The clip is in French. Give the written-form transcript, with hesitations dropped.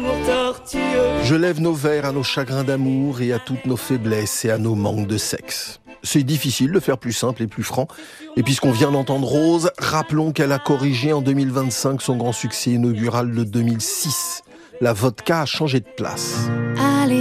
Je lève nos verres à nos chagrins d'amour et à toutes nos faiblesses et à nos manques de sexe. C'est difficile de faire plus simple et plus franc. Et puisqu'on vient d'entendre Rose, rappelons qu'elle a corrigé en 2025 son grand succès inaugural de 2006. La vodka a changé de place.